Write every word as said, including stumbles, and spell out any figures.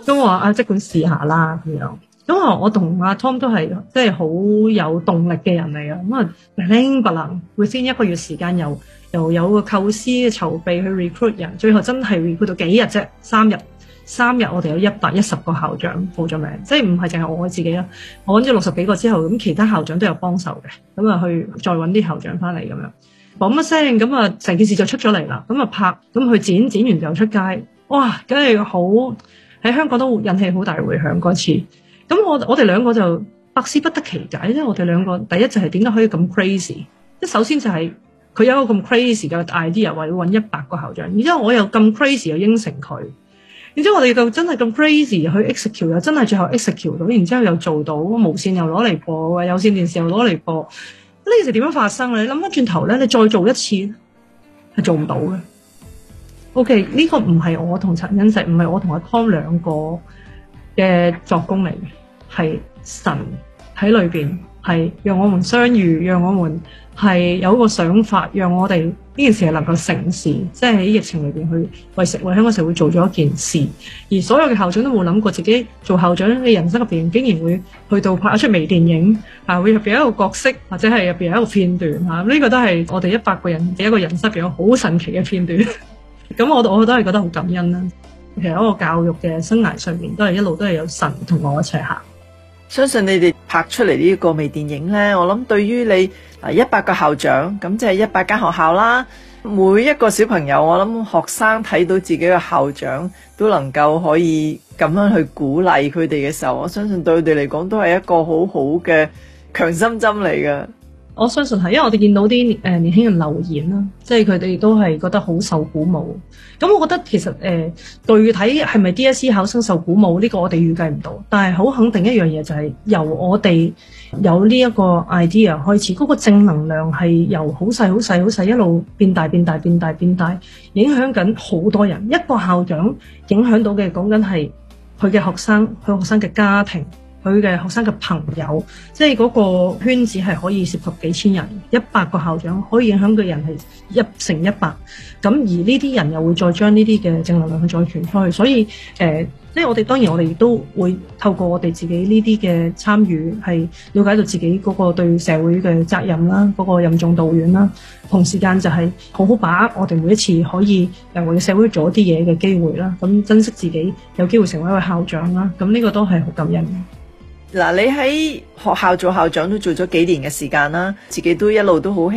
咁我話啊，即管試下啦咁樣。咁啊，我同阿 Tom 都係即係好有動力嘅人嚟嘅。咁啊，拎不能會先一個月時間又又有個構思嘅籌備去 recruit 人，最後真係 recruit 到幾日啫？三日，三日我哋有一百一十個校長報咗名，即係唔係淨係我自己啦。我揾咗六十幾個之後，咁其他校長都有幫手嘅，咁啊去再揾啲校長翻嚟咁樣，嘣一聲咁啊，成件事就出咗嚟啦。咁啊拍，咁去剪，剪完就出街，哇！梗係好喺香港都引起好大迴響嗰次。咁我我哋兩個就百思不得其解，即係我哋兩個第一就係點解可以咁 crazy？即係首先就係佢有一個咁 crazy 嘅 idea，話要揾一百個校長，然之後我又咁 crazy 去應承佢，然之後我哋就真係咁 crazy 去 execute， 又真係最後 execute 到，然之後又做到無線又攞嚟播，有線電視又攞嚟播，呢件事點樣發生咧？你諗翻轉頭咧，你再做一次係做唔到嘅。OK， 呢個唔係我同陳欣石，唔係我同阿 Tom 兩個嘅作工嚟嘅，係神喺裏邊，係讓我們相遇，讓我們係有一個想法，讓我哋呢件事係能夠成事，即係喺疫情裏邊去為食為香港社會做咗一件事。而所有嘅校長都冇諗過自己做校長嘅人生入邊，竟然會去到拍一出微電影，啊會入邊一個角色，或者係入邊一個片段嚇，呢、啊這個都係我哋一百個人嘅一個人生入邊好神奇嘅片段。咁我我都係覺得好感恩啦。其實喺個教育嘅生涯上面，都係一路都係有神同我一齊行。 相信你哋拍出嚟呢個微電影呢，我諗對於你啊一百個校長，咁即係一百間學校啦，每一個小朋友，我諗學生睇到自己嘅校長都能夠可以咁樣去鼓勵佢哋嘅時候，我相信對佢哋嚟講都係一個好好嘅強心針嚟嘅。 我相信係，因為我哋見到啲誒年輕人留言啦，即係佢哋都係覺得好受鼓舞。咁我覺得其實誒、呃、具體係咪 D S E 考生受鼓舞呢、這個我哋預計唔到，但係好肯定一樣嘢就係由我哋有呢一個 idea 開始，嗰、那個正能量係由好細好細好細一路變大變大變大變大，影響緊好多人。一個校長影響到嘅講緊係佢嘅學生，佢學生嘅家庭。佢嘅學生嘅朋友，即係嗰個圈子係可以涉及幾千人，一百個校長可以影響嘅人係一乘一百，咁而呢啲人又會再將呢啲嘅正能量去再傳出去，所以誒、呃，即係我哋當然我哋亦都會透過我哋自己呢啲嘅參與，係了解到自己嗰個對社會嘅責任啦，嗰、嗰個任重道遠啦，同時間就係好好把握我哋每一次可以誒為社會做一啲嘢嘅機會啦，咁珍惜自己有機會成為一個校長啦，咁呢個都係好感恩。 嗱，你喺學校做校長都做咗幾年嘅時間啦，自己都一路都好